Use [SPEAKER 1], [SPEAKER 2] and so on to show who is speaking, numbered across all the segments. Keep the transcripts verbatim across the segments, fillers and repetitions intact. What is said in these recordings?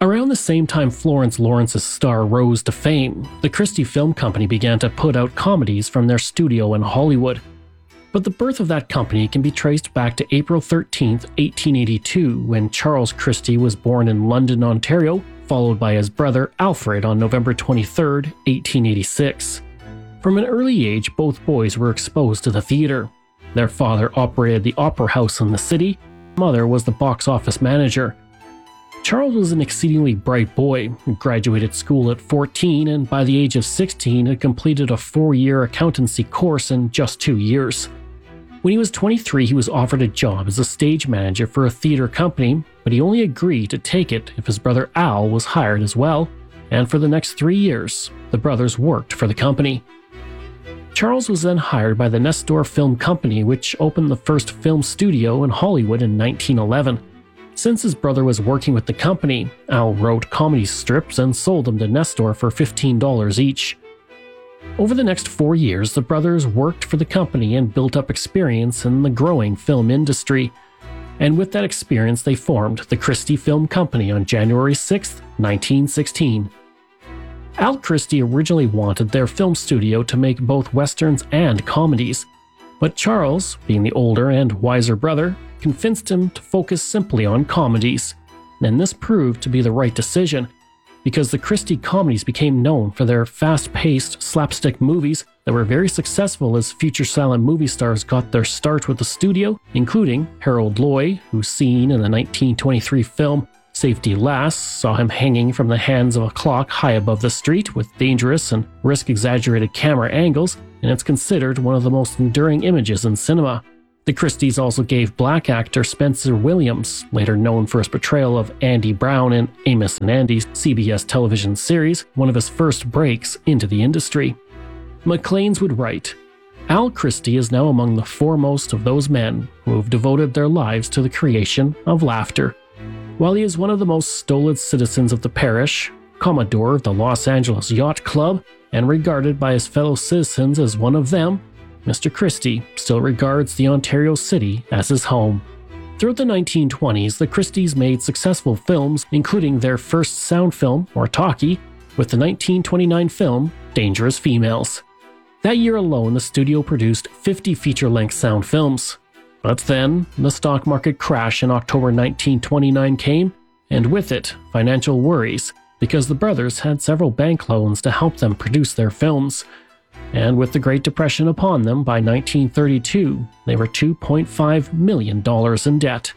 [SPEAKER 1] Around the same time Florence Lawrence's star rose to fame, the Christie Film Company began to put out comedies from their studio in Hollywood. But the birth of that company can be traced back to April thirteenth, eighteen eighty-two, when Charles Christie was born in London, Ontario, followed by his brother Alfred on November twenty-third, eighteen eighty-six. From an early age, both boys were exposed to the theater. Their father operated the Opera House in the city, mother was the box office manager. Charles was an exceedingly bright boy who graduated school at fourteen and by the age of sixteen had completed a four-year accountancy course in just two years. When he was twenty-three, he was offered a job as a stage manager for a theater company, but he only agreed to take it if his brother Al was hired as well, and for the next three years, the brothers worked for the company. Charles was then hired by the Nestor Film Company, which opened the first film studio in Hollywood in nineteen eleven. Since his brother was working with the company, Al wrote comedy strips and sold them to Nestor for fifteen dollars each. Over the next four years, the brothers worked for the company and built up experience in the growing film industry. And with that experience, they formed the Christie Film Company on January sixth, nineteen sixteen. Al Christie originally wanted their film studio to make both westerns and comedies, but Charles, being the older and wiser brother, convinced him to focus simply on comedies, and this proved to be the right decision, because the Christie comedies became known for their fast-paced slapstick movies that were very successful as future silent movie stars got their start with the studio, including Harold Lloyd, whose scene in the nineteen twenty-three film Safety Last saw him hanging from the hands of a clock high above the street with dangerous and risk-exaggerated camera angles, and it's considered one of the most enduring images in cinema. The Christies also gave black actor Spencer Williams, later known for his portrayal of Andy Brown in Amos and Andy's C B S television series, one of his first breaks into the industry. Maclean's would write, Al Christie is now among the foremost of those men who have devoted their lives to the creation of laughter. While he is one of the most stolid citizens of the parish, Commodore of the Los Angeles Yacht Club, and regarded by his fellow citizens as one of them, Mister Christie still regards the Ontario city as his home. Throughout the nineteen twenties, the Christies made successful films, including their first sound film, or talkie, with the nineteen twenty-nine film Dangerous Females. That year alone, the studio produced fifty feature-length sound films. But then, the stock market crash in October nineteen twenty-nine came, and with it, financial worries, because the brothers had several bank loans to help them produce their films. And with the Great Depression upon them by nineteen thirty-two, they were two point five million dollars in debt.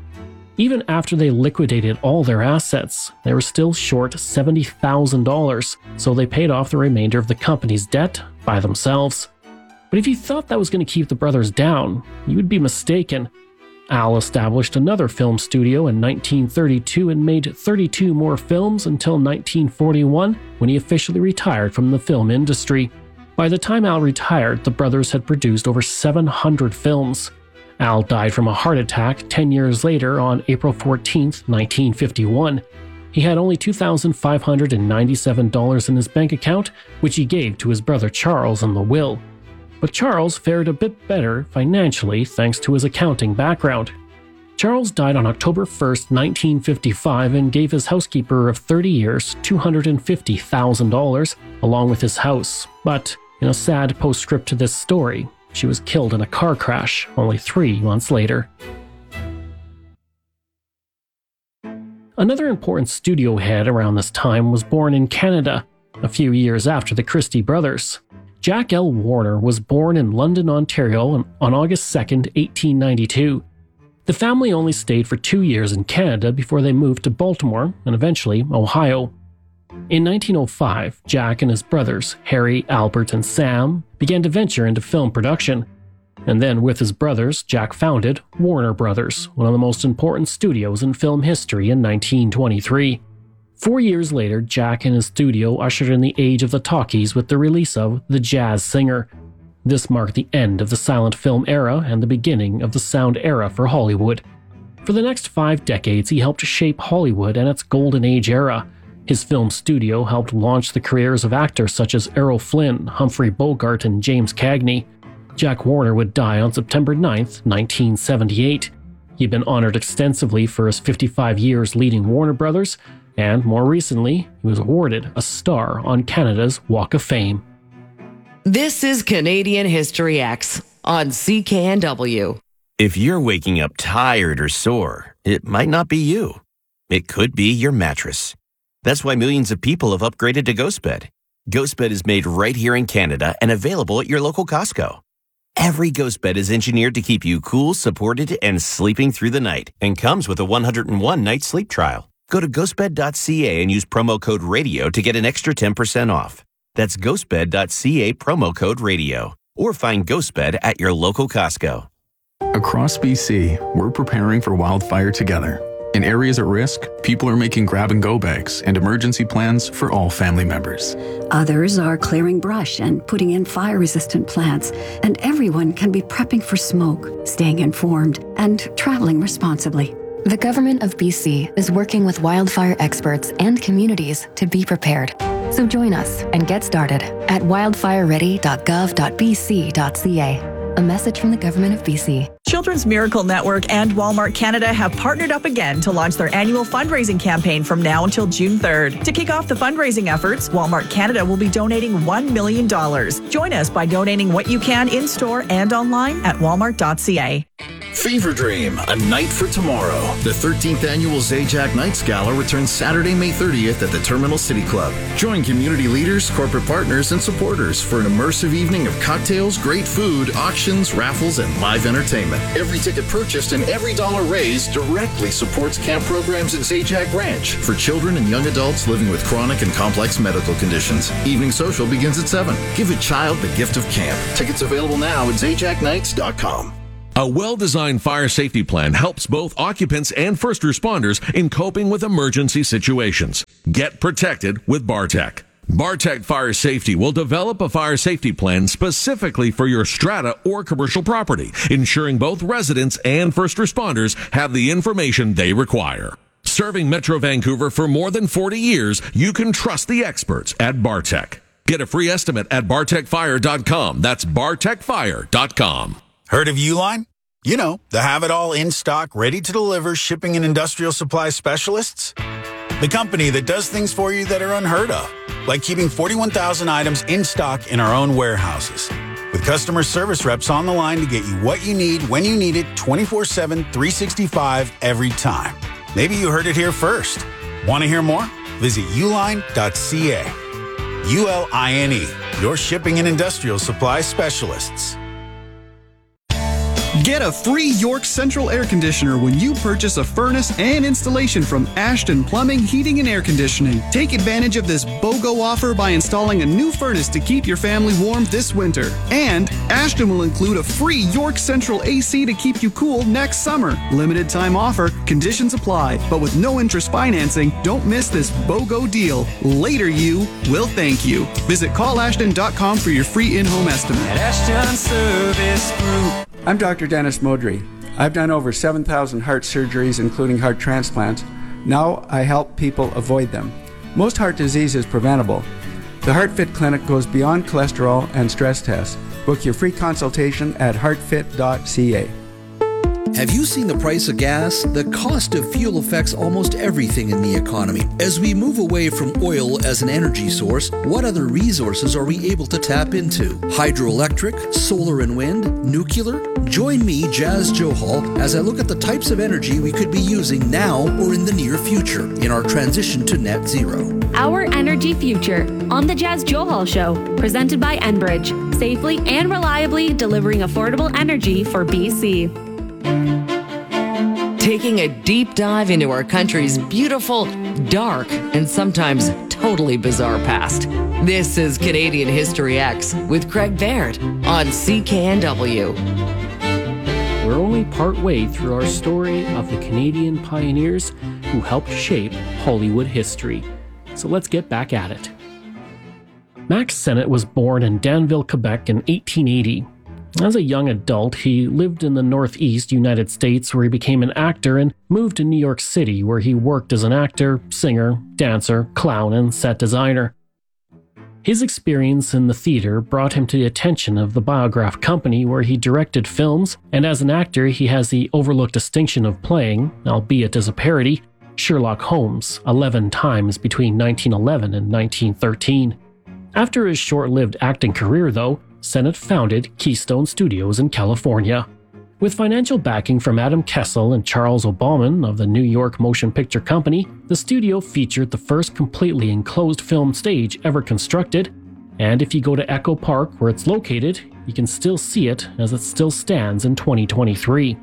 [SPEAKER 1] Even after they liquidated all their assets, they were still short seventy thousand dollars, so they paid off the remainder of the company's debt by themselves. But if you thought that was going to keep the brothers down, you would be mistaken. Al established another film studio in nineteen thirty-two and made thirty-two more films until nineteen forty-one, when he officially retired from the film industry. By the time Al retired, the brothers had produced over seven hundred films. Al died from a heart attack ten years later on April fourteenth, nineteen fifty-one. He had only two thousand five hundred ninety-seven dollars in his bank account, which he gave to his brother Charles in the will. But Charles fared a bit better financially thanks to his accounting background. Charles died on October first, nineteen fifty-five, and gave his housekeeper of thirty years two hundred fifty thousand dollars along with his house, but in a sad postscript to this story, she was killed in a car crash only three months later. Another important studio head around this time was born in Canada, a few years after the Christie brothers. Jack L. Warner was born in London, Ontario on August second, eighteen ninety-two. The family only stayed for two years in Canada before they moved to Baltimore and eventually Ohio. In nineteen oh five, Jack and his brothers, Harry, Albert, and Sam, began to venture into film production. And then with his brothers, Jack founded Warner Brothers, one of the most important studios in film history in nineteen twenty-three. Four years later, Jack and his studio ushered in the age of the talkies with the release of The Jazz Singer. This marked the end of the silent film era and the beginning of the sound era for Hollywood. For the next five decades, he helped shape Hollywood and its golden age era. His film studio helped launch the careers of actors such as Errol Flynn, Humphrey Bogart, and James Cagney. Jack Warner would die on September ninth, nineteen seventy-eight. He'd been honored extensively for his fifty-five years leading Warner Brothers, and more recently, he was awarded a star on Canada's Walk of Fame.
[SPEAKER 2] This is Canadian History X on C K N W.
[SPEAKER 3] If you're waking up tired or sore, it might not be you. It could be your mattress. That's why millions of people have upgraded to GhostBed. GhostBed is made right here in Canada and available at your local Costco. Every GhostBed is engineered to keep you cool, supported, and sleeping through the night, and comes with a one hundred one night sleep trial. Go to ghostbed dot c a and use promo code RADIO to get an extra ten percent off. That's ghostbed dot c a promo code RADIO. Or find GhostBed at your local Costco.
[SPEAKER 4] Across B C, we're preparing for wildfire together. In areas at risk, people are making grab-and-go bags and emergency plans for all family members.
[SPEAKER 5] Others are clearing brush and putting in fire-resistant plants, and everyone can be prepping for smoke, staying informed, and traveling responsibly.
[SPEAKER 6] The Government of B C is working with wildfire experts and communities to be prepared. So join us and get started at wildfire ready dot gov dot b c dot c a. A message from the Government of B C.
[SPEAKER 7] Children's Miracle Network and Walmart Canada have partnered up again to launch their annual fundraising campaign from now until June third. To kick off the fundraising efforts, Walmart Canada will be donating one million dollars. Join us by donating what you can in-store and online at walmart dot c a.
[SPEAKER 8] Fever Dream, A Night for Tomorrow. The thirteenth annual Zajac Nights Gala returns Saturday, May thirtieth at the Terminal City Club. Join community leaders, corporate partners, and supporters for an immersive evening of cocktails, great food, auctions, raffles, and live entertainment. Every ticket purchased and every dollar raised directly supports camp programs at Zajac Ranch for children and young adults living with chronic and complex medical conditions. Evening social begins at seven. Give a child the gift of camp. Tickets available now at zajac nights dot com.
[SPEAKER 9] A well-designed fire safety plan helps both occupants and first responders in coping with emergency situations. Get protected with Bartec. Bartec Fire Safety will develop a fire safety plan specifically for your strata or commercial property, ensuring both residents and first responders have the information they require. Serving Metro Vancouver for more than forty years, you can trust the experts at Bartec. Get a free estimate at bartec fire dot com. That's bartec fire dot com.
[SPEAKER 10] Heard of Uline? You know, the have-it-all in-stock, ready-to-deliver shipping and industrial supply specialists? The company that does things for you that are unheard of, like keeping forty-one thousand items in stock in our own warehouses. With customer service reps on the line to get you what you need, when you need it, twenty-four seven, three sixty-five, every time. Maybe you heard it here first. Want to hear more? Visit uline dot c a. U L I N E, your shipping and industrial supply specialists.
[SPEAKER 11] Get a free York Central air conditioner when you purchase a furnace and installation from Ashton Plumbing, Heating and Air Conditioning. Take advantage of this BOGO offer by installing a new furnace to keep your family warm this winter. And Ashton will include a free York Central A C to keep you cool next summer. Limited time offer, conditions apply, but with no interest financing, don't miss this BOGO deal. Later you will thank you. Visit call ashton dot com for your free in-home estimate.
[SPEAKER 12] At Ashton Service Group. I'm Doctor Dennis Modry. I've done over seven thousand heart surgeries, including heart transplants. Now I help people avoid them. Most heart disease is preventable. The HeartFit Clinic goes beyond cholesterol and stress tests. Book your free consultation at heart fit dot c a.
[SPEAKER 13] Have you seen the price of gas? The cost of fuel affects almost everything in the economy. As we move away from oil as an energy source, what other resources are we able to tap into? Hydroelectric, solar and wind, nuclear? Join me, Jazz Johal, as I look at the types of energy we could be using now or in the near future in our transition to net zero.
[SPEAKER 14] Our Energy Future on the Jazz Johal Show, presented by Enbridge, safely and reliably delivering affordable energy for B C.
[SPEAKER 2] Taking a deep dive into our country's beautiful, dark, and sometimes totally bizarre past. This is Canadian History X with Craig Baird on C K N W.
[SPEAKER 1] We're only partway through our story of the Canadian pioneers who helped shape Hollywood history. So let's get back at it. Max Sennett was born in Danville, Quebec in eighteen eighty. As a young adult, he lived in the Northeast United States where he became an actor and moved to New York City where he worked as an actor, singer, dancer, clown, and set designer. His experience in the theater brought him to the attention of the Biograph Company where he directed films, and as an actor he has the overlooked distinction of playing, albeit as a parody, Sherlock Holmes eleven times between nineteen eleven and nineteen thirteen. After his short-lived acting career, though, Sennett founded Keystone Studios in California. With financial backing from Adam Kessel and Charles Obauman of the New York Motion Picture Company, the studio featured the first completely enclosed film stage ever constructed, and if you go to Echo Park where it's located, you can still see it as it still stands in twenty twenty-three.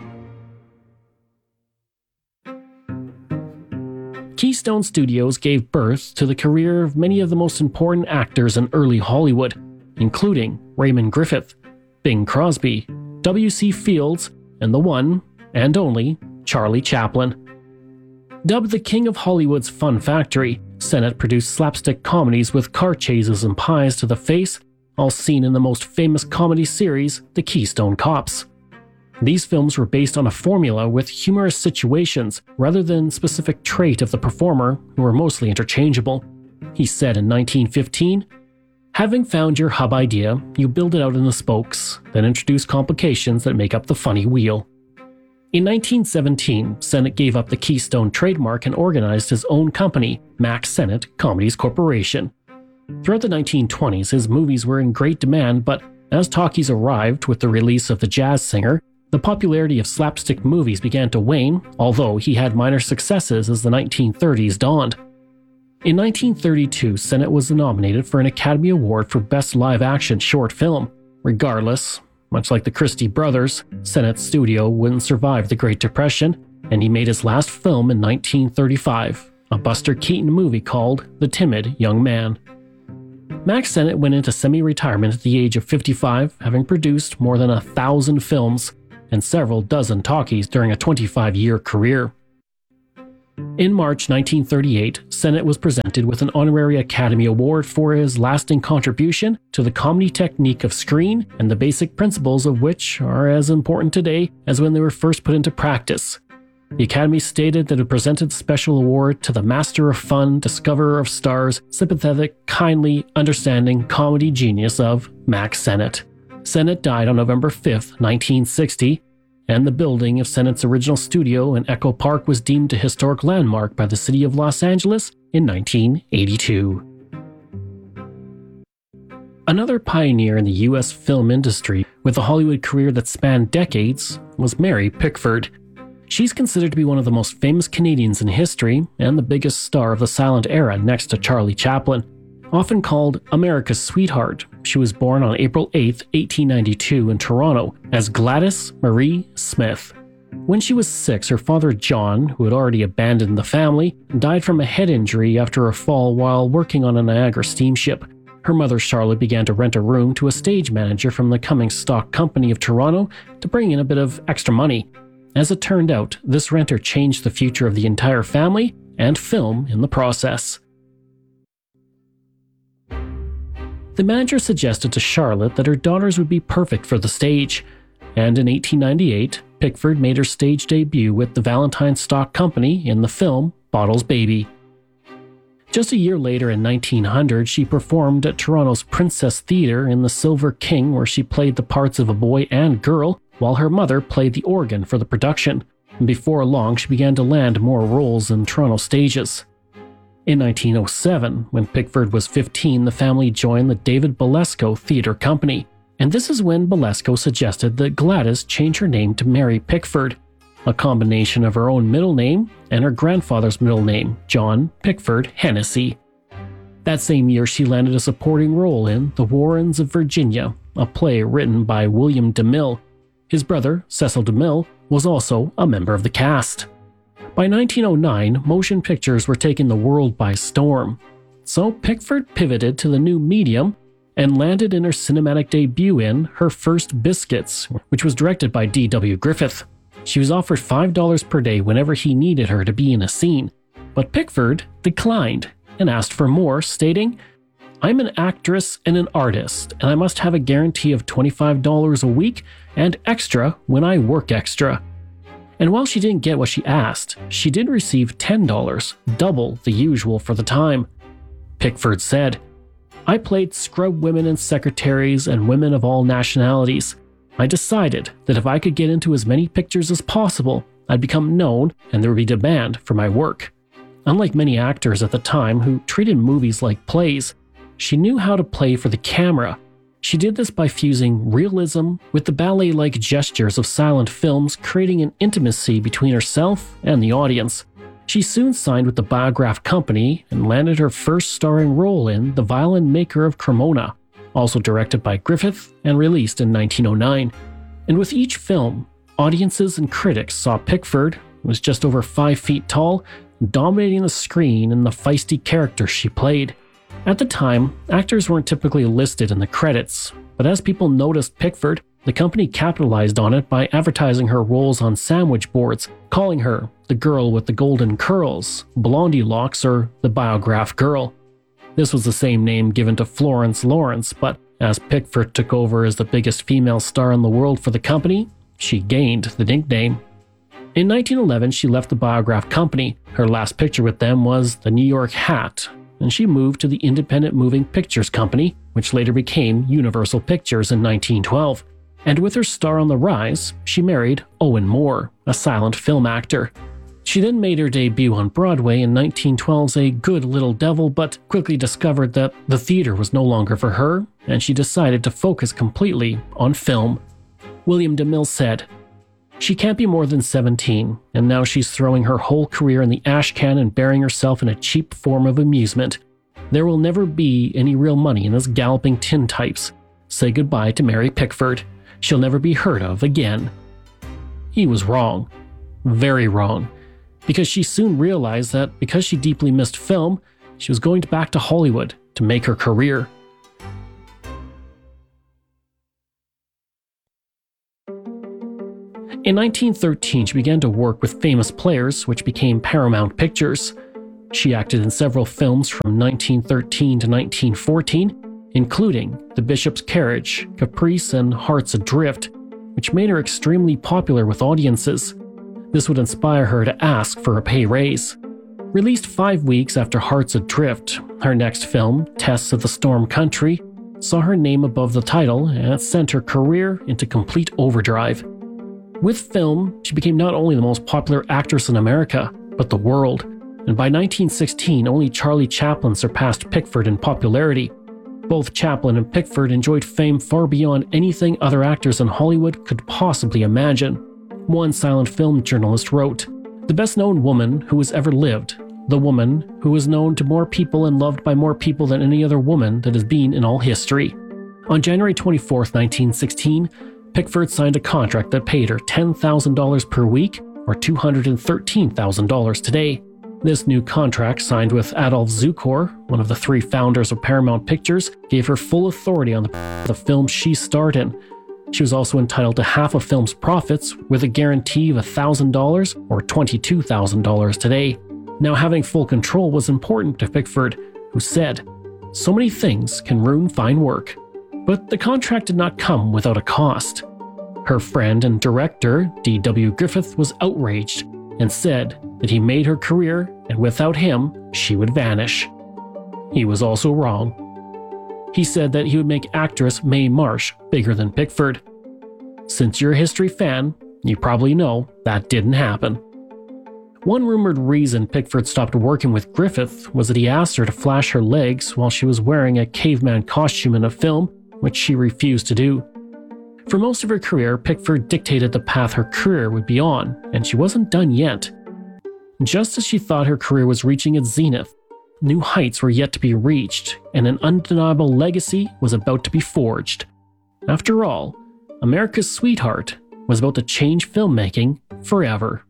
[SPEAKER 1] Keystone Studios gave birth to the career of many of the most important actors in early Hollywood, including Raymond Griffith, Bing Crosby, W C Fields, and the one and only Charlie Chaplin. Dubbed the King of Hollywood's Fun Factory, Sennett produced slapstick comedies with car chases and pies to the face, all seen in the most famous comedy series, The Keystone Cops. These films were based on a formula with humorous situations rather than specific trait of the performer, who were mostly interchangeable. He said in nineteen fifteen, "Having found your hub idea, you build it out in the spokes, then introduce complications that make up the funny wheel." In nineteen seventeen, Sennett gave up the Keystone trademark and organized his own company, Mack Sennett Comedies Corporation. Throughout the nineteen twenties, his movies were in great demand, but as talkies arrived with the release of The Jazz Singer, the popularity of slapstick movies began to wane, although he had minor successes as the nineteen thirties dawned. In nineteen thirty-two, Sennett was nominated for an Academy Award for Best Live-Action Short Film. Regardless, much like the Christie brothers, Sennett's studio wouldn't survive the Great Depression, and he made his last film in nineteen thirty-five, a Buster Keaton movie called The Timid Young Man. Mack Sennett went into semi-retirement at the age of fifty-five, having produced more than a thousand films and several dozen talkies during a twenty-five-year career. In March nineteen thirty-eight, Sennett was presented with an honorary Academy Award for his lasting contribution to the comedy technique of screen and the basic principles of which are as important today as when they were first put into practice. The Academy stated that it presented the special award to the master of fun, discoverer of stars, sympathetic, kindly, understanding comedy genius of Mack Sennett. Sennett died on November fifth, nineteen sixty, and the building of Sennett's original studio in Echo Park was deemed a historic landmark by the city of Los Angeles in nineteen eighty-two. Another pioneer in the U S film industry with a Hollywood career that spanned decades was Mary Pickford. She's considered to be one of the most famous Canadians in history and the biggest star of the silent era next to Charlie Chaplin. Often called America's Sweetheart, she was born on April eighth, eighteen ninety-two in Toronto as Gladys Marie Smith. When she was six, her father John, who had already abandoned the family, died from a head injury after a fall while working on a Niagara steamship. Her mother Charlotte began to rent a room to a stage manager from the Cummings Stock Company of Toronto to bring in a bit of extra money. As it turned out, this renter changed the future of the entire family and film in the process. The manager suggested to Charlotte that her daughters would be perfect for the stage, and in eighteen ninety-eight, Pickford made her stage debut with the Valentine Stock Company in the film Bottles Baby. Just a year later in nineteen hundred, she performed at Toronto's Princess Theatre in The Silver King, where she played the parts of a boy and girl, while her mother played the organ for the production. And before long, she began to land more roles in Toronto stages. In nineteen oh seven, when Pickford was fifteen, the family joined the David Belasco Theatre Company, and this is when Belasco suggested that Gladys change her name to Mary Pickford, a combination of her own middle name and her grandfather's middle name, John Pickford Hennessy. That same year, she landed a supporting role in The Warrens of Virginia, a play written by William DeMille. His brother, Cecil DeMille, was also a member of the cast. By nineteen oh nine, motion pictures were taking the world by storm. So Pickford pivoted to the new medium and landed in her cinematic debut in Her First Biscuits, which was directed by D W Griffith. She was offered five dollars per day whenever he needed her to be in a scene, but Pickford declined and asked for more, stating, "I'm an actress and an artist, and I must have a guarantee of twenty-five dollars a week and extra when I work extra." And while she didn't get what she asked, she did receive ten dollars, double the usual for the time. Pickford said, "I played scrub women and secretaries and women of all nationalities. I decided that if I could get into as many pictures as possible, I'd become known and there would be demand for my work. Unlike many actors at the time who treated movies like plays, she knew how to play for the camera. She did this by fusing realism with the ballet-like gestures of silent films, creating an intimacy between herself and the audience. She soon signed with the Biograph Company and landed her first starring role in The Violin Maker of Cremona, also directed by Griffith and released in nineteen oh nine. And with each film, audiences and critics saw Pickford, who was just over five feet tall, dominating the screen in the feisty character she played. At the time, actors weren't typically listed in the credits, but as people noticed Pickford, the company capitalized on it by advertising her roles on sandwich boards, calling her the girl with the golden curls, Blondie Locks, or the Biograph Girl. This was the same name given to Florence Lawrence, but as Pickford took over as the biggest female star in the world for the company, she gained the nickname. In nineteen eleven, she left the Biograph Company. Her last picture with them was The New York Hat, and she moved to the Independent Moving Pictures Company, which later became Universal Pictures in nineteen twelve. And with her star on the rise, she married Owen Moore, a silent film actor. She then made her debut on Broadway in nineteen twelve's A Good Little Devil, but quickly discovered that the theater was no longer for her, and she decided to focus completely on film. William DeMille said, "She can't be more than seventeen, and now she's throwing her whole career in the ash can and burying herself in a cheap form of amusement. There will never be any real money in this galloping tintypes. Say goodbye to Mary Pickford. She'll never be heard of again." He was wrong. Very wrong. Because she soon realized that because she deeply missed film, she was going back to Hollywood to make her career. In nineteen thirteen, she began to work with famous players, which became Paramount Pictures. She acted in several films from nineteen thirteen to nineteen fourteen, including The Bishop's Carriage, Caprice, and Hearts Adrift, which made her extremely popular with audiences. This would inspire her to ask for a pay raise. Released five weeks after Hearts Adrift, her next film, Tests of the Storm Country, saw her name above the title and sent her career into complete overdrive. With film, she became not only the most popular actress in America, but the world, and by nineteen sixteen, only Charlie Chaplin surpassed Pickford in popularity. Both Chaplin and Pickford enjoyed fame far beyond anything other actors in Hollywood could possibly imagine. One silent film journalist wrote, "The best-known woman who has ever lived, the woman who is known to more people and loved by more people than any other woman that has been in all history." On January twenty-fourth, nineteen sixteen, Pickford signed a contract that paid her ten thousand dollars per week, or two hundred thirteen thousand dollars today. This new contract, signed with Adolph Zukor, one of the three founders of Paramount Pictures, gave her full authority on the, the film she starred in. She was also entitled to half a film's profits, with a guarantee of one thousand dollars or twenty-two thousand dollars today. Now, having full control was important to Pickford, who said, "So many things can ruin fine work." But the contract did not come without a cost. Her friend and director, D W Griffith, was outraged and said that he made her career, and without him, she would vanish. He was also wrong. He said that he would make actress Mae Marsh bigger than Pickford. Since you're a history fan, you probably know that didn't happen. One rumored reason Pickford stopped working with Griffith was that he asked her to flash her legs while she was wearing a caveman costume in a film, which she refused to do. For most of her career, Pickford dictated the path her career would be on, and she wasn't done yet. Just as she thought her career was reaching its zenith, new heights were yet to be reached, and an undeniable legacy was about to be forged. After all, America's sweetheart was about to change filmmaking forever.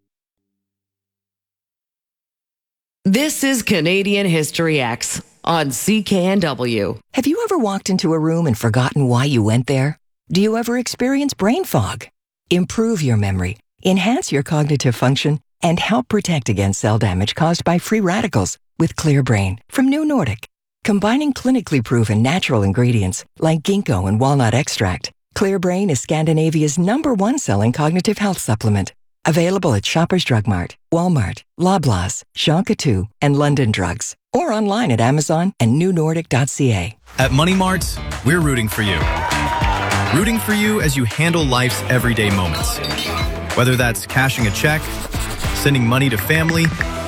[SPEAKER 2] This is Canadian History X on C K N W.
[SPEAKER 15] Have you ever walked into a room and forgotten why you went there? Do you ever experience brain fog? Improve your memory, enhance your cognitive function, and help protect against cell damage caused by free radicals with Clear Brain from New Nordic. Combining clinically proven natural ingredients like ginkgo and walnut extract, Clear Brain is Scandinavia's number one selling cognitive health supplement. Available at Shoppers Drug Mart, Walmart, Loblaws, Shonka two, and London Drugs, or online at Amazon and new nordic dot c a.
[SPEAKER 16] At Money Mart, we're rooting for you. Rooting for you as you handle life's everyday moments. Whether that's cashing a check, sending money to family,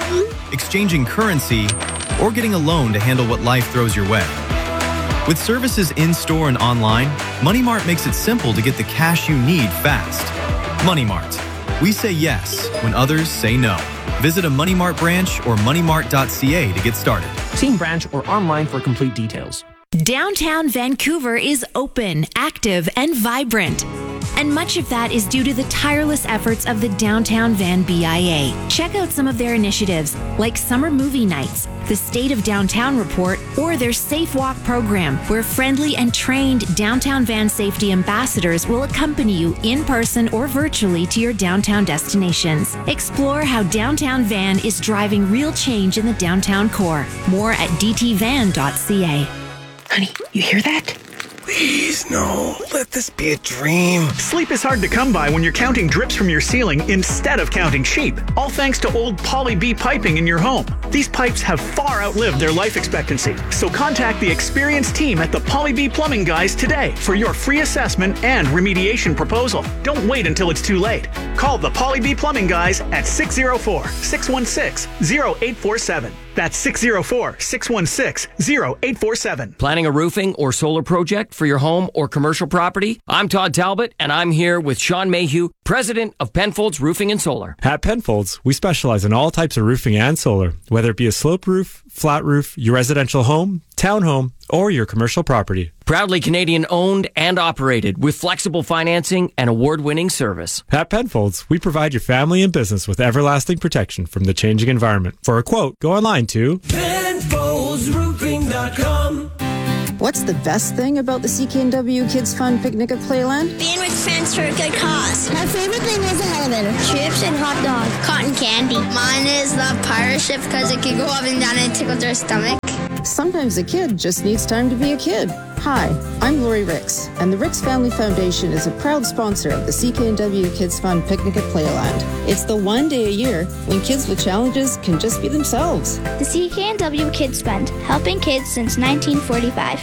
[SPEAKER 16] exchanging currency, or getting a loan to handle what life throws your way. With services in-store and online, Money Mart makes it simple to get the cash you need fast. Money Mart. We say yes when others say no. Visit a Money Mart branch or money mart dot c a to get started.
[SPEAKER 17] See in branch or online for complete details.
[SPEAKER 18] Downtown Vancouver is open, active, and vibrant. And much of that is due to the tireless efforts of the Downtown Van B I A. Check out some of their initiatives, like summer movie nights, the State of Downtown Report, or their Safe Walk program, where friendly and trained Downtown Van safety ambassadors will accompany you in person or virtually to your downtown destinations. Explore how Downtown Van is driving real change in the downtown core. More at d t van dot c a.
[SPEAKER 17] Honey, you hear that?
[SPEAKER 19] Please, no. Let this be a dream. Sleep is hard to come by when you're counting drips from your ceiling instead of counting sheep. All thanks to old Poly B piping in your home. These pipes have far outlived their life expectancy. So contact the experienced team at the Poly B Plumbing Guys today for your free assessment and remediation proposal. Don't wait until it's too late. Call the Poly B Plumbing Guys at six oh four, six one six, oh eight four seven. That's six oh four, six one six, oh eight four seven.
[SPEAKER 20] Planning a roofing or solar project for your home or commercial property? I'm Todd Talbot, and I'm here with Sean Mayhew, president of Penfolds Roofing and Solar.
[SPEAKER 21] At Penfolds, we specialize in all types of roofing and solar, whether it be a slope roof, flat roof, your residential home, townhome, or your commercial property.
[SPEAKER 20] Proudly Canadian owned and operated with flexible financing and award-winning service.
[SPEAKER 21] At Penfolds, we provide your family and business with everlasting protection from the changing environment. For a quote, go online to
[SPEAKER 22] Penfolds Roofing dot com.
[SPEAKER 23] What's the best thing about the C K N W Kids Fun Picnic at Playland?
[SPEAKER 24] Being with friends for a good cause. My favorite thing was the elevator. Chips and hot dogs. Cotton candy. Mine is the pirate ship because it can go up and down and tickle their stomach.
[SPEAKER 23] Sometimes a kid just needs time to be a kid. Hi, I'm Lori Ricks, and the Ricks Family Foundation is a proud sponsor of the C K N W Kids Fun Picnic at Playland. It's the one day a year when kids with challenges can just be themselves.
[SPEAKER 24] The C K N W Kids Fund, helping kids since nineteen forty-five.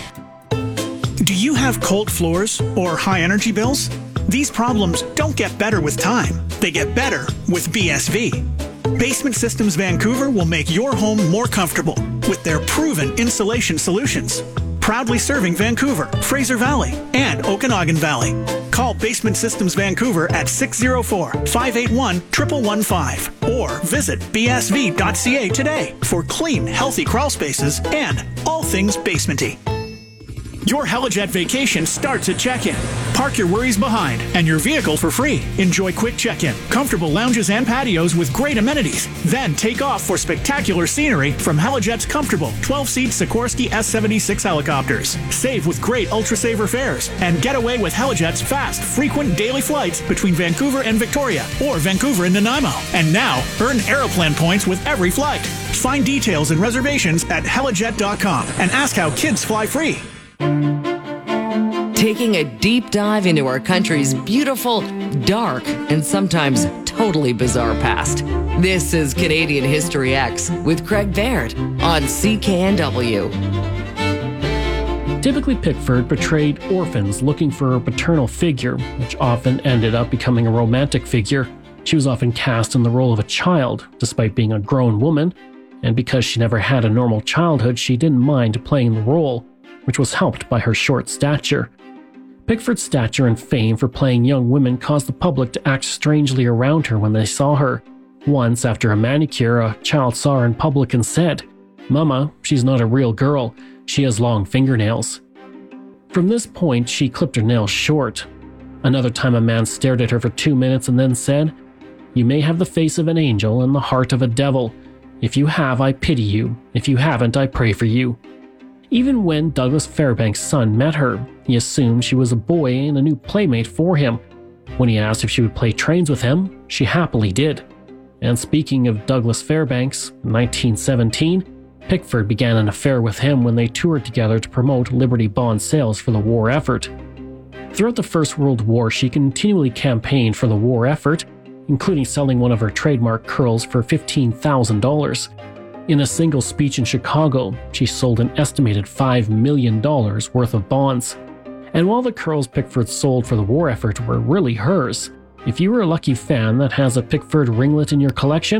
[SPEAKER 19] Do you have cold floors or high energy bills? These problems don't get better with time. They get better with B S V. Basement Systems Vancouver will make your home more comfortable with their proven insulation solutions. Proudly serving Vancouver, Fraser Valley, and Okanagan Valley. Call Basement Systems Vancouver at six oh four, five eight one, one one one five or visit b s v dot c a today for clean, healthy crawl spaces and all things basementy. Your Helijet vacation starts at check-in. Park your worries behind and your vehicle for free. Enjoy quick check-in, comfortable lounges and patios with great amenities. Then take off for spectacular scenery from Helijet's comfortable twelve-seat Sikorsky S seventy-six helicopters. Save with great Ultra-Saver fares and get away with Helijet's fast, frequent daily flights between Vancouver and Victoria or Vancouver and Nanaimo. And now, earn Aeroplan points with every flight. Find details and reservations at helijet dot com and ask how kids fly free.
[SPEAKER 2] Taking a deep dive into our country's beautiful, dark, and sometimes totally bizarre past. This is Canadian History X with Craig Baird on C K N W.
[SPEAKER 1] Typically, Pickford portrayed orphans looking for a paternal figure, which often ended up becoming a romantic figure. She was often cast in the role of a child, despite being a grown woman, and because she never had a normal childhood, she didn't mind playing the role, which was helped by her short stature. Pickford's stature and fame for playing young women caused the public to act strangely around her when they saw her. Once, after a manicure, a child saw her in public and said, "Mama, she's not a real girl. She has long fingernails." From this point, she clipped her nails short. Another time, a man stared at her for two minutes and then said, "You may have the face of an angel and the heart of a devil. If you have, I pity you. If you haven't, I pray for you." Even when Douglas Fairbanks' son met her, he assumed she was a boy and a new playmate for him. When he asked if she would play trains with him, she happily did. And speaking of Douglas Fairbanks, in nineteen seventeen, Pickford began an affair with him when they toured together to promote Liberty Bond sales for the war effort. Throughout the First World War, she continually campaigned for the war effort, including selling one of her trademark curls for fifteen thousand dollars. In a single speech in Chicago, she sold an estimated five million dollars worth of bonds. And while the curls Pickford sold for the war effort were really hers, if you were a lucky fan that has a Pickford ringlet in your collection,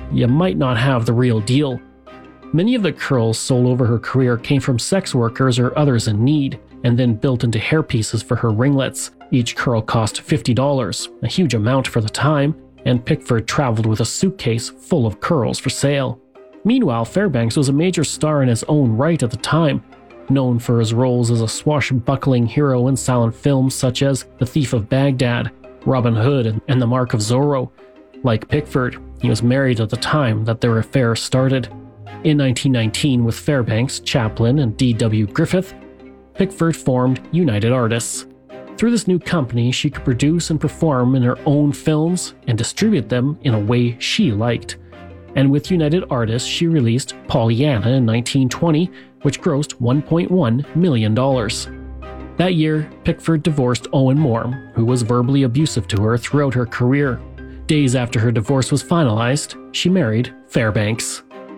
[SPEAKER 1] you might not have the real deal. Many of the curls sold over her career came from sex workers or others in need, and then built into hairpieces for her ringlets. Each curl cost fifty dollars, a huge amount for the time, and Pickford traveled with a suitcase full of curls for sale. Meanwhile, Fairbanks was a major star in his own right at the time, known for his roles as a swashbuckling hero in silent films such as The Thief of Baghdad, Robin Hood, and The Mark of Zorro. Like Pickford, he was married at the time that their affair started. In nineteen nineteen, with Fairbanks, Chaplin, and D W Griffith, Pickford formed United Artists. Through this new company, she could produce and perform in her own films and distribute them in a way she liked. And with United Artists, she released Pollyanna in nineteen twenty, which grossed one point one million dollars. That year, Pickford divorced Owen Moore, who was verbally abusive to her throughout her career. Days after her divorce was finalized, she married Fairbanks.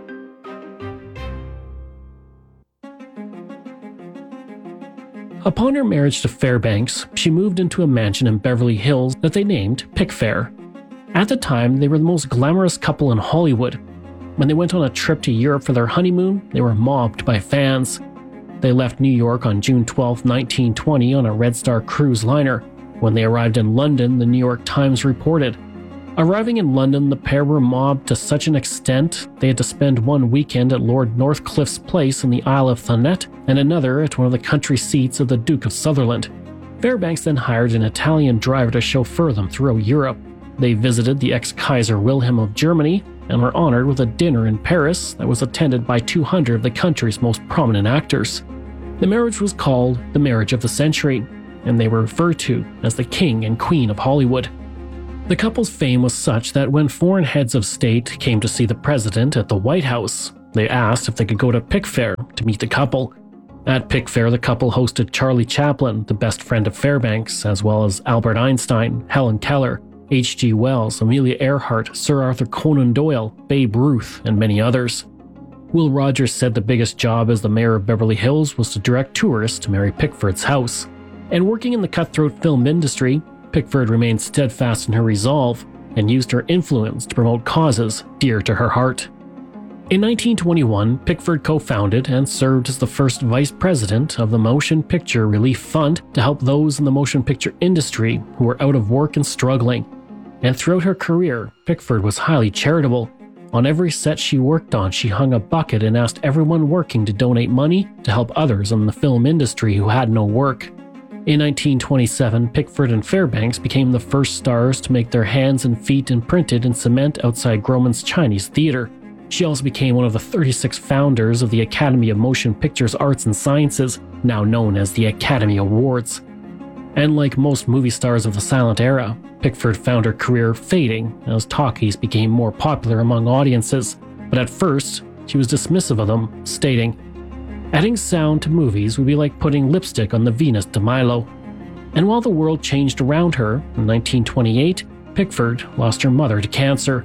[SPEAKER 1] Upon her marriage to Fairbanks, she moved into a mansion in Beverly Hills that they named Pickfair. At the time, they were the most glamorous couple in Hollywood. When they went on a trip to Europe for their honeymoon, they were mobbed by fans. They left New York on June twelfth, nineteen twenty on a Red Star cruise liner. When they arrived in London, the New York Times reported, "Arriving in London, the pair were mobbed to such an extent they had to spend one weekend at Lord Northcliffe's place in the Isle of Thanet and another at one of the country seats of the Duke of Sutherland." Fairbanks then hired an Italian driver to chauffeur them throughout Europe. They visited the ex-Kaiser Wilhelm of Germany and were honored with a dinner in Paris that was attended by two hundred of the country's most prominent actors. The marriage was called the Marriage of the Century, and they were referred to as the King and Queen of Hollywood. The couple's fame was such that when foreign heads of state came to see the president at the White House, they asked if they could go to Pickfair to meet the couple. At Pickfair, the couple hosted Charlie Chaplin, the best friend of Fairbanks, as well as Albert Einstein, Helen Keller, H G Wells, Amelia Earhart, Sir Arthur Conan Doyle, Babe Ruth, and many others. Will Rogers said the biggest job as the mayor of Beverly Hills was to direct tourists to Mary Pickford's house. And working in the cutthroat film industry, Pickford remained steadfast in her resolve and used her influence to promote causes dear to her heart. In nineteen twenty-one, Pickford co-founded and served as the first vice president of the Motion Picture Relief Fund to help those in the motion picture industry who were out of work and struggling. And throughout her career, Pickford was highly charitable. On every set she worked on, she hung a bucket and asked everyone working to donate money to help others in the film industry who had no work. In nineteen twenty-seven, Pickford and Fairbanks became the first stars to make their hands and feet imprinted in cement outside Grauman's Chinese Theater. She also became one of the thirty-six founders of the Academy of Motion Pictures Arts and Sciences, now known as the Academy Awards. And like most movie stars of the silent era, Pickford found her career fading as talkies became more popular among audiences, but at first, she was dismissive of them, stating, "Adding sound to movies would be like putting lipstick on the Venus de Milo." And while the world changed around her, in nineteen twenty-eight, Pickford lost her mother to cancer.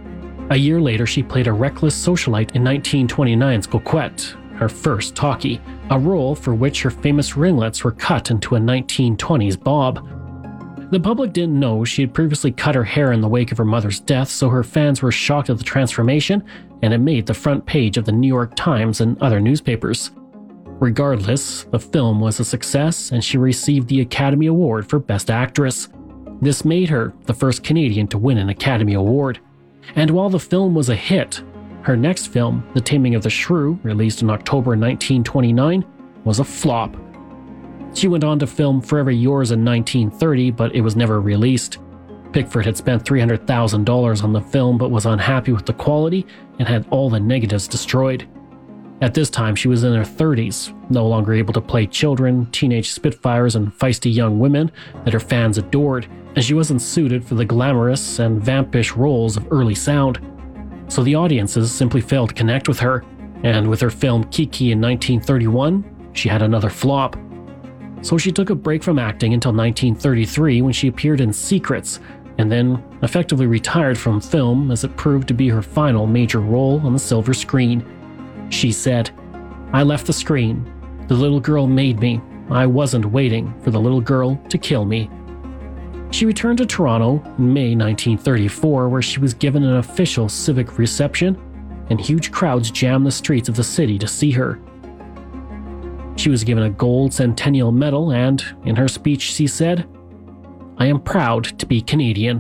[SPEAKER 1] A year later, she played a reckless socialite in nineteen twenty-nine's Coquette, her first talkie, a role for which her famous ringlets were cut into a nineteen twenties bob. The public didn't know she had previously cut her hair in the wake of her mother's death, so her fans were shocked at the transformation, and it made the front page of the New York Times and other newspapers. Regardless, the film was a success, and she received the Academy Award for Best Actress. This made her the first Canadian to win an Academy Award. And while the film was a hit, her next film, The Taming of the Shrew, released in October nineteen twenty-nine, was a flop. She went on to film Forever Yours in nineteen thirty, but it was never released. Pickford had spent three hundred thousand dollars on the film but was unhappy with the quality and had all the negatives destroyed. At this time, she was in her thirties, no longer able to play children, teenage spitfires, and feisty young women that her fans adored, and she wasn't suited for the glamorous and vampish roles of early sound. So the audiences simply failed to connect with her, and with her film Kiki in nineteen thirty-one, she had another flop. So she took a break from acting until nineteen thirty-three when she appeared in Secrets, and then effectively retired from film as it proved to be her final major role on the silver screen. She said, "I left the screen. The little girl made me. I wasn't waiting for the little girl to kill me." She returned to Toronto in May nineteen thirty-four, where she was given an official civic reception, and huge crowds jammed the streets of the city to see her. She was given a gold Centennial Medal, and in her speech she said, "I am proud to be Canadian."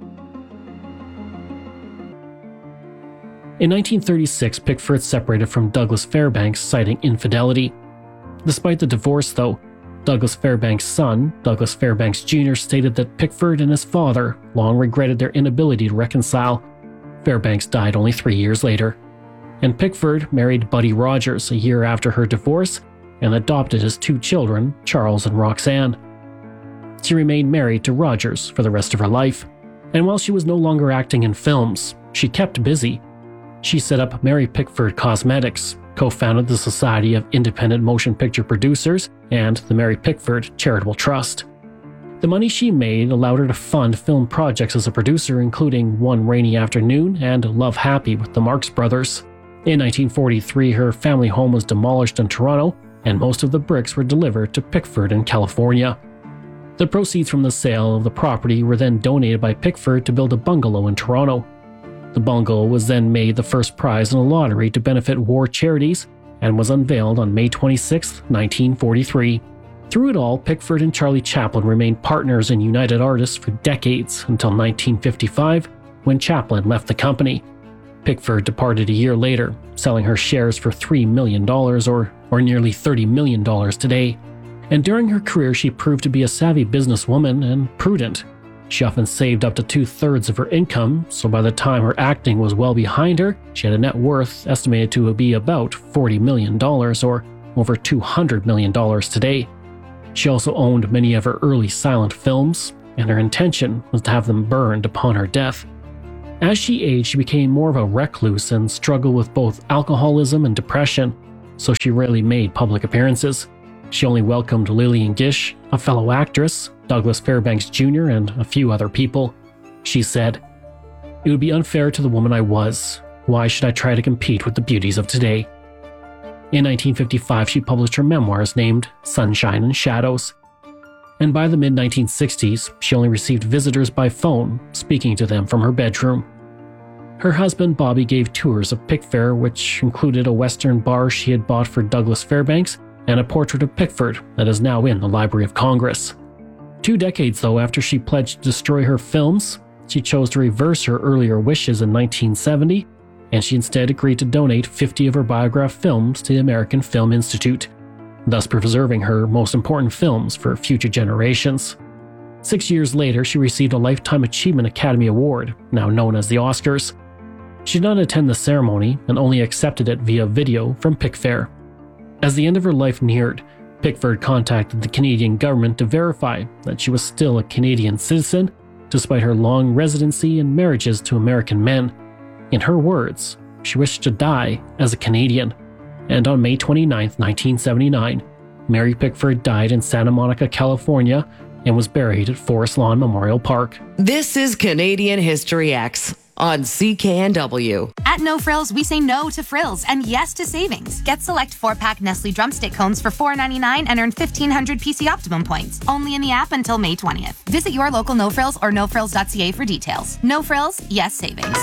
[SPEAKER 1] In nineteen thirty-six, Pickford separated from Douglas Fairbanks, citing infidelity. Despite the divorce, though, Douglas Fairbanks' son, Douglas Fairbanks Junior, stated that Pickford and his father long regretted their inability to reconcile. Fairbanks died only three years later. And Pickford married Buddy Rogers a year after her divorce and adopted his two children, Charles and Roxanne. She remained married to Rogers for the rest of her life. And while she was no longer acting in films, she kept busy. She set up Mary Pickford Cosmetics, co-founded the Society of Independent Motion Picture Producers, and the Mary Pickford Charitable Trust. The money she made allowed her to fund film projects as a producer, including One Rainy Afternoon and Love Happy with the Marx Brothers. In nineteen forty-three, her family home was demolished in Toronto, and most of the bricks were delivered to Pickford in California. The proceeds from the sale of the property were then donated by Pickford to build a bungalow in Toronto. The bungalow was then made the first prize in a lottery to benefit war charities and was unveiled on May twenty-sixth, nineteen forty-three. Through it all, Pickford and Charlie Chaplin remained partners in United Artists for decades until nineteen fifty-five, when Chaplin left the company. Pickford departed a year later, selling her shares for three million dollars or, or nearly thirty million dollars today. And during her career, she proved to be a savvy businesswoman and prudent. She often saved up to two-thirds of her income, so by the time her acting was well behind her, she had a net worth estimated to be about forty million dollars or over two hundred million dollars today. She also owned many of her early silent films, and her intention was to have them burned upon her death. As she aged, she became more of a recluse and struggled with both alcoholism and depression, so she rarely made public appearances. She only welcomed Lillian Gish, a fellow actress, Douglas Fairbanks Junior, and a few other people. She said, "It would be unfair to the woman I was. Why should I try to compete with the beauties of today?" In nineteen fifty-five, she published her memoirs named Sunshine and Shadows. And by the mid nineteen sixties, she only received visitors by phone, speaking to them from her bedroom. Her husband Bobby gave tours of Pickfair, which included a Western bar she had bought for Douglas Fairbanks and a portrait of Pickford that is now in the Library of Congress. Two decades, though, after she pledged to destroy her films, she chose to reverse her earlier wishes in nineteen seventy, and she instead agreed to donate fifty of her biograph films to the American Film Institute, thus preserving her most important films for future generations. Six years later, she received a Lifetime Achievement Academy Award, now known as the Oscars. She did not attend the ceremony and only accepted it via video from Pickfair. As the end of her life neared, Pickford contacted the Canadian government to verify that she was still a Canadian citizen, despite her long residency and marriages to American men. In her words, she wished to die as a Canadian. And on May twenty-ninth, nineteen seventy-nine, Mary Pickford died in Santa Monica, California, and was buried at Forest Lawn Memorial Park.
[SPEAKER 2] This is Canadian History X on C K N W.
[SPEAKER 3] At No Frills, we say no to frills and yes to savings. Get select four-pack Nestle Drumstick cones for four ninety-nine and earn fifteen hundred P C Optimum points. Only in the app until May twentieth. Visit your local No Frills or no frills dot c a for details. No Frills, yes savings.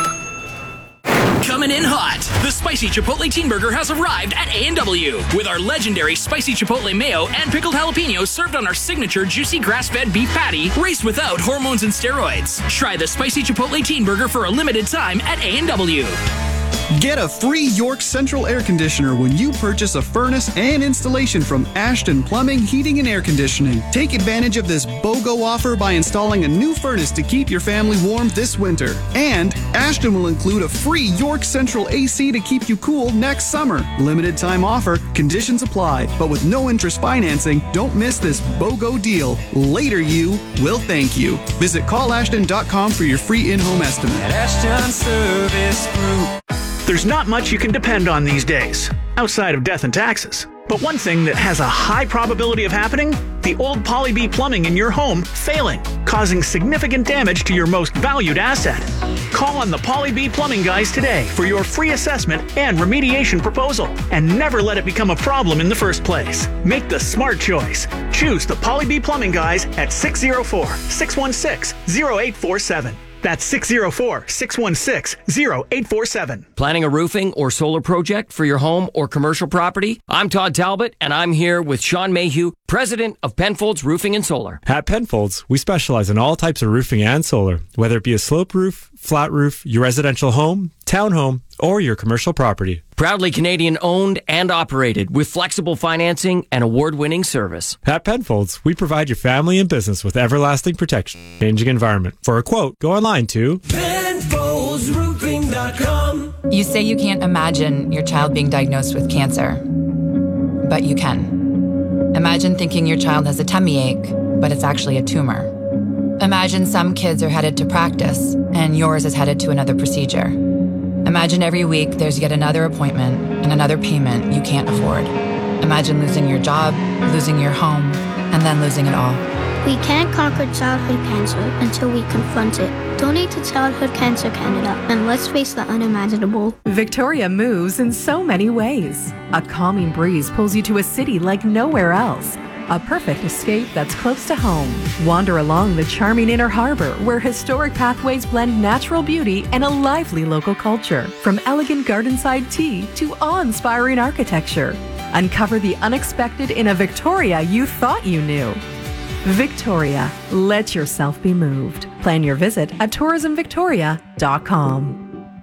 [SPEAKER 4] Coming in hot, the Spicy Chipotle Teen Burger has arrived at A and W with our legendary Spicy Chipotle Mayo and pickled jalapenos served on our signature juicy grass-fed beef patty raised without hormones and steroids. Try the Spicy Chipotle Teen Burger for a limited time at A and W.
[SPEAKER 11] Get a free York Central Air Conditioner when you purchase a furnace and installation from Ashton Plumbing, Heating and Air Conditioning. Take advantage of this BOGO offer by installing a new furnace to keep your family warm this winter. And Ashton will include a free York Central A C to keep you cool next summer. Limited time offer, conditions apply, but with no interest financing, don't miss this BOGO deal. Later you will thank you. Visit call ashton dot com for your free in-home estimate.
[SPEAKER 19] Ashton Service Group. There's not much you can depend on these days, outside of death and taxes. But one thing that has a high probability of happening, the old Poly B plumbing in your home failing, causing significant damage to your most valued asset. Call on the Poly B Plumbing Guys today for your free assessment and remediation proposal, and never let it become a problem in the first place. Make the smart choice. Choose the Poly B Plumbing Guys at six oh four, six one six, oh eight four seven. That's six oh four, six one six, oh eight four seven.
[SPEAKER 20] Planning a roofing or solar project for your home or commercial property? I'm Todd Talbot, and I'm here with Sean Mayhew, president of Penfolds Roofing and Solar.
[SPEAKER 21] At Penfolds, we specialize in all types of roofing and solar, whether it be a slope roof, flat roof, your residential home, townhome, or your commercial property.
[SPEAKER 20] Proudly Canadian owned and operated with flexible financing and award-winning service.
[SPEAKER 21] At Penfolds, we provide your family and business with everlasting protection in a changing environment. For a quote, go online to
[SPEAKER 22] Penfolds Roofing dot com.
[SPEAKER 5] You say you can't imagine your child being diagnosed with cancer, but you can. Imagine thinking your child has a tummy ache, but it's actually a tumor. Imagine some kids are headed to practice, and yours is headed to another procedure. Imagine every week there's yet another appointment and another payment you can't afford. Imagine losing your job, losing your home, and then losing it all.
[SPEAKER 24] We can't conquer childhood cancer until we confront it. Donate to Childhood Cancer Canada, and let's face the unimaginable.
[SPEAKER 6] Victoria moves in so many ways. A calming breeze pulls you to a city like nowhere else. A perfect escape that's close to home. Wander along the charming Inner Harbor, where historic pathways blend natural beauty and a lively local culture. From elegant gardenside tea to awe-inspiring architecture. Uncover the unexpected in a Victoria you thought you knew. Victoria, let yourself be moved. Plan your visit at tourism victoria dot com.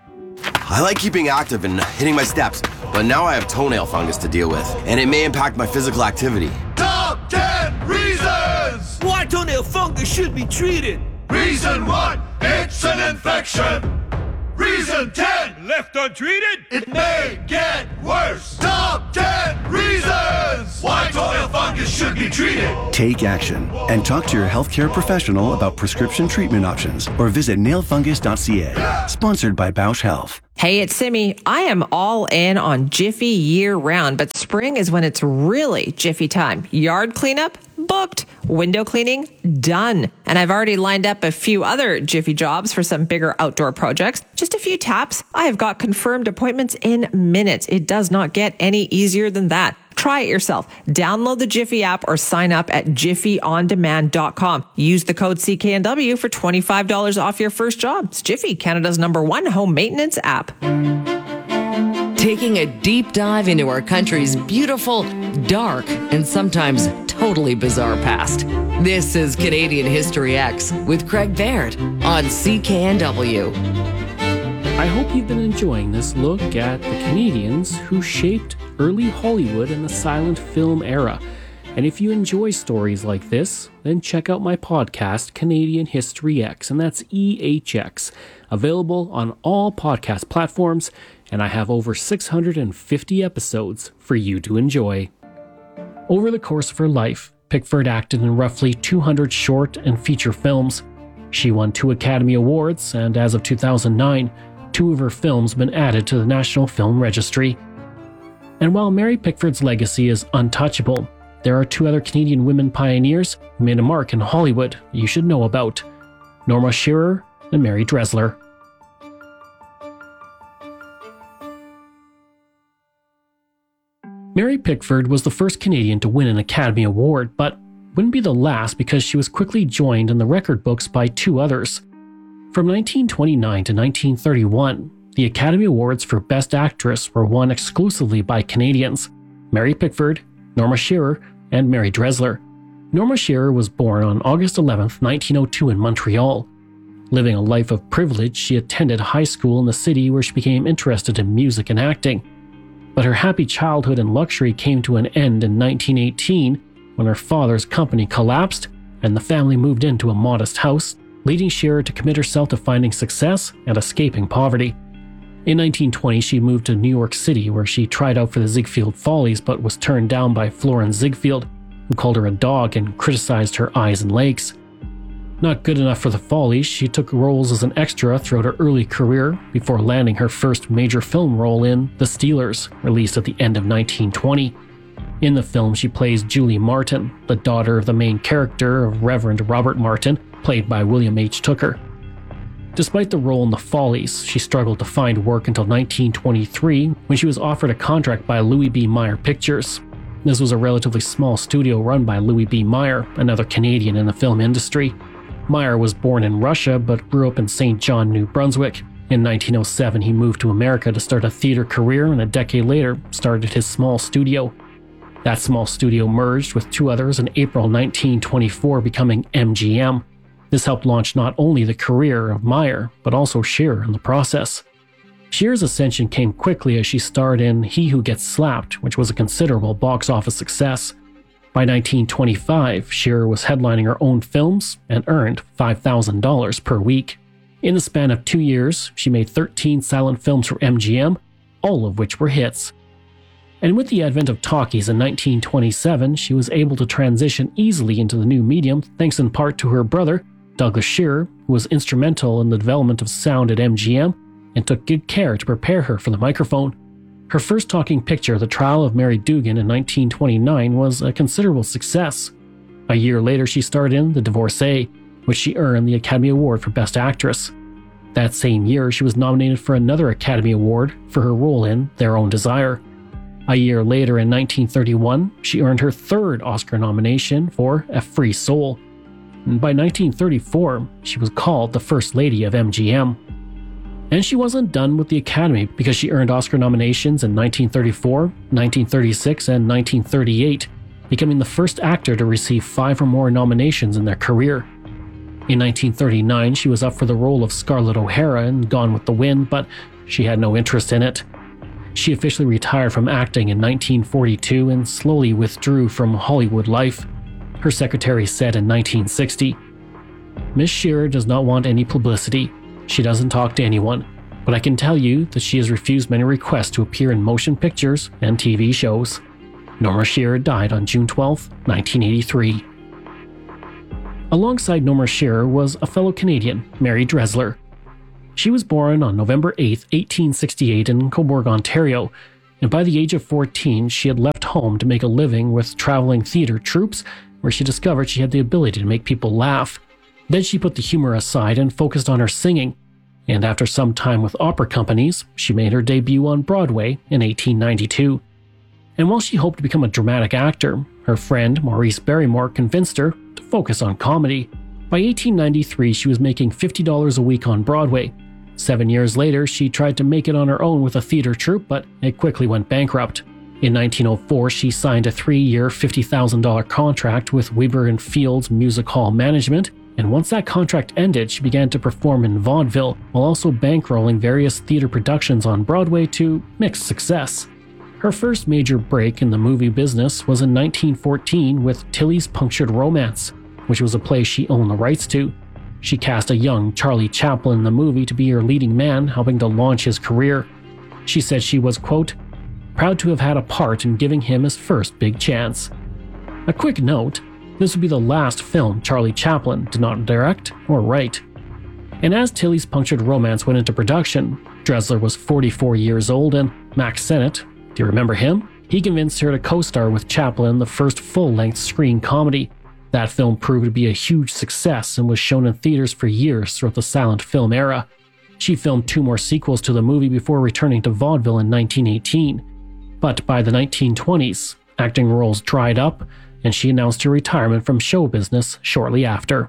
[SPEAKER 7] I like keeping active and hitting my steps, but now I have toenail fungus to deal with, and it may impact my physical activity.
[SPEAKER 22] Top ten reasons why toenail fungus should be treated. Reason one, it's an infection. Reason ten, left untreated, it may get worse. Top ten reasons why toenail fungus should be treated.
[SPEAKER 8] Take action and talk to your healthcare professional about prescription treatment options or visit nail fungus dot c a. Sponsored by Bausch Health.
[SPEAKER 25] Hey, it's Simi. I am all in on Jiffy year round, but spring is when it's really Jiffy time. Yard cleanup? Booked. Window cleaning? Done. And I've already lined up a few other Jiffy jobs for some bigger outdoor projects. Just a few taps. I have got confirmed appointments in minutes. It does not get any easier than that. Try it yourself. Download the Jiffy app or sign up at jiffy on demand dot com. Use the code C K N W for twenty-five dollars off your first job. It's Jiffy, Canada's number one home maintenance app.
[SPEAKER 2] Taking a deep dive into our country's beautiful, dark, and sometimes totally bizarre past. This is Canadian History X with Craig Baird on C K N W.
[SPEAKER 1] I hope you've been enjoying this look at the Canadians who shaped early Hollywood in the silent film era. And if you enjoy stories like this, then check out my podcast, Canadian History X, and that's E H X, available on all podcast platforms, and I have over six hundred fifty episodes for you to enjoy. Over the course of her life, Pickford acted in roughly two hundred short and feature films. She won two Academy Awards, and as of two thousand nine, two of her films have been added to the National Film Registry. And while Mary Pickford's legacy is untouchable, there are two other Canadian women pioneers who made a mark in Hollywood you should know about: Norma Shearer and Mary Dressler. Mary Pickford was the first Canadian to win an Academy Award, but wouldn't be the last because she was quickly joined in the record books by two others. From nineteen twenty-nine to nineteen thirty-one, the Academy Awards for Best Actress were won exclusively by Canadians: Mary Pickford, Norma Shearer, and Mary Dressler. Norma Shearer was born on August eleventh, nineteen oh two in Montreal. Living a life of privilege, she attended high school in the city where she became interested in music and acting. But her happy childhood and luxury came to an end in nineteen eighteen when her father's company collapsed and the family moved into a modest house, leading Shearer to commit herself to finding success and escaping poverty. In nineteen twenty, she moved to New York City, where she tried out for the Ziegfeld Follies but was turned down by Florence Ziegfeld, who called her a dog and criticized her eyes and legs. Not good enough for the Follies, she took roles as an extra throughout her early career before landing her first major film role in The Steelers, released at the end of nineteen twenty. In the film, she plays Julie Martin, the daughter of the main character of Reverend Robert Martin, played by William H. Tooker. Despite the role in The Follies, she struggled to find work until nineteen twenty-three when she was offered a contract by Louis B. Mayer Pictures. This was a relatively small studio run by Louis B. Mayer, another Canadian in the film industry. Mayer was born in Russia but grew up in Saint John, New Brunswick. In nineteen oh seven, he moved to America to start a theater career, and a decade later started his small studio. That small studio merged with two others in April nineteen twenty-four, becoming M G M. This helped launch not only the career of Mayer, but also Shearer in the process. Shearer's ascension came quickly as she starred in He Who Gets Slapped, which was a considerable box office success. By nineteen twenty-five, Shearer was headlining her own films and earned five thousand dollars per week. In the span of two years, she made thirteen silent films for M G M, all of which were hits. And with the advent of talkies in nineteen twenty-seven, she was able to transition easily into the new medium thanks in part to her brother, Douglas Shearer, who was instrumental in the development of sound at M G M and took good care to prepare her for the microphone. Her first talking picture, The Trial of Mary Dugan, in nineteen twenty-nine, was a considerable success. A year later, she starred in The Divorcee, which she earned the Academy Award for Best Actress. That same year, she was nominated for another Academy Award for her role in Their Own Desire. A year later, in nineteen thirty-one, she earned her third Oscar nomination for A Free Soul. And by nineteen thirty-four, she was called the First Lady of M G M. And she wasn't done with the Academy because she earned Oscar nominations in nineteen thirty-four, nineteen thirty-six, and nineteen thirty-eight, becoming the first actor to receive five or more nominations in their career. In nineteen thirty-nine, she was up for the role of Scarlett O'Hara in Gone with the Wind, but she had no interest in it. She officially retired from acting in nineteen forty-two and slowly withdrew from Hollywood life. Her secretary said in nineteen sixty, "Miss Shearer does not want any publicity. She doesn't talk to anyone, but I can tell you that she has refused many requests to appear in motion pictures and T V shows." Norma Shearer died on June twelfth, nineteen eighty-three. Alongside Norma Shearer was a fellow Canadian, Mary Dressler. She was born on November eighth, eighteen sixty-eight in Cobourg, Ontario, and by the age of fourteen, she had left home to make a living with traveling theater troupes, where she discovered she had the ability to make people laugh. Then she put the humor aside and focused on her singing, and after some time with opera companies, she made her debut on Broadway in eighteen ninety-two. And while she hoped to become a dramatic actor, her friend Maurice Barrymore convinced her to focus on comedy. By eighteen ninety-three, she was making fifty dollars a week on Broadway. Seven years later, she tried to make it on her own with a theater troupe, but it quickly went bankrupt. In nineteen oh four, she signed a three-year, fifty thousand dollars contract with Weber and Fields Music Hall Management, and once that contract ended, she began to perform in vaudeville, while also bankrolling various theater productions on Broadway to mixed success. Her first major break in the movie business was in nineteen fourteen with Tilly's Punctured Romance, which was a play she owned the rights to. She cast a young Charlie Chaplin in the movie to be her leading man, helping to launch his career. She said she was, quote, "proud to have had a part in giving him his first big chance." A quick note, this would be the last film Charlie Chaplin did not direct or write. And as Tilly's Punctured Romance went into production, Dressler was forty-four years old, and Max Sennett, do you remember him? He convinced her to co-star with Chaplin in the first full-length screen comedy. That film proved to be a huge success and was shown in theaters for years throughout the silent film era. She filmed two more sequels to the movie before returning to vaudeville in nineteen eighteen. But by the nineteen twenties, acting roles dried up, and she announced her retirement from show business shortly after.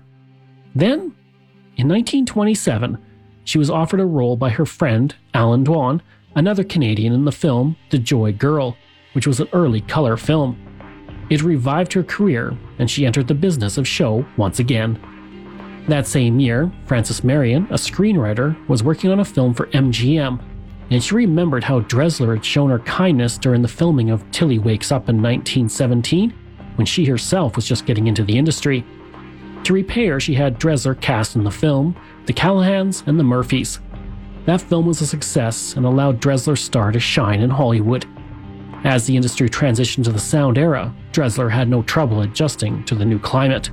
[SPEAKER 1] Then, in nineteen twenty-seven, she was offered a role by her friend Alan Dwan, another Canadian, in the film The Joy Girl, which was an early color film. It revived her career, and she entered the business of show once again. That same year, Frances Marion, a screenwriter, was working on a film for M G M, and she remembered how Dressler had shown her kindness during the filming of Tilly Wakes Up in nineteen seventeen, when she herself was just getting into the industry. To repay her, she had Dressler cast in the film, the Callahans and the Murphys. That film was a success and allowed Dressler's star to shine in Hollywood. As the industry transitioned to the sound era, Dressler had no trouble adjusting to the new climate.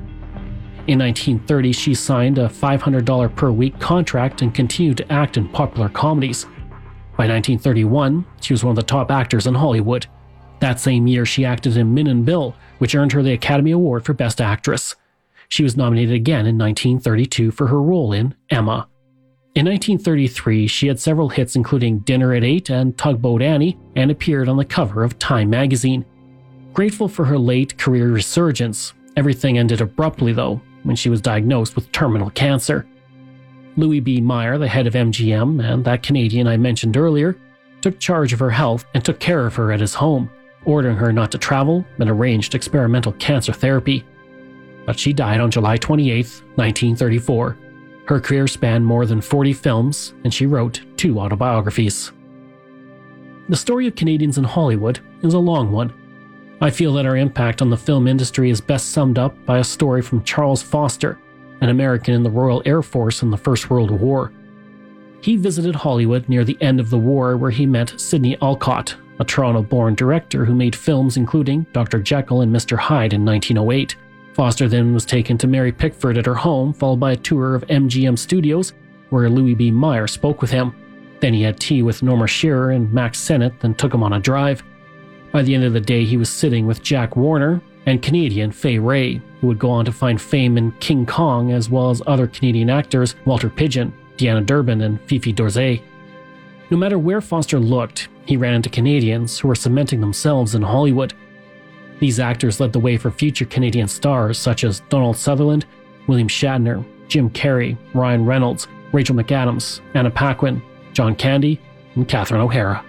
[SPEAKER 1] In nineteen thirty, she signed a five hundred dollars per week contract and continued to act in popular comedies. By nineteen thirty-one, she was one of the top actors in Hollywood. That same year, she acted in Min and Bill, which earned her the Academy Award for Best Actress. She was nominated again in nineteen thirty-two for her role in Emma. In nineteen thirty-three, she had several hits including Dinner at Eight and Tugboat Annie, and appeared on the cover of Time magazine. Grateful for her late career resurgence, everything ended abruptly though, when she was diagnosed with terminal cancer. Louis B. Meyer, the head of M G M, and that Canadian I mentioned earlier, took charge of her health and took care of her at his home, ordering her not to travel and arranged experimental cancer therapy. But she died on July twenty-eighth, nineteen thirty-four. Her career spanned more than forty films, and she wrote two autobiographies. The story of Canadians in Hollywood is a long one. I feel that our impact on the film industry is best summed up by a story from Charles Foster, an American in the Royal Air Force in the First World War. He visited Hollywood near the end of the war, where he met Sidney Olcott, a Toronto-born director who made films including Doctor Jekyll and Mister Hyde in nineteen oh eight. Foster then was taken to Mary Pickford at her home, followed by a tour of M G M Studios, where Louis B. Meyer spoke with him. Then he had tea with Norma Shearer and Max Sennett, then took him on a drive. By the end of the day, he was sitting with Jack Warner and Canadian Fay Wray, who would go on to find fame in King Kong, as well as other Canadian actors Walter Pidgeon, Deanna Durbin, and Fifi Dorzay. No matter where Foster looked, he ran into Canadians who were cementing themselves in Hollywood. These actors led the way for future Canadian stars such as Donald Sutherland, William Shatner, Jim Carrey, Ryan Reynolds, Rachel McAdams, Anna Paquin, John Candy, and Catherine O'Hara.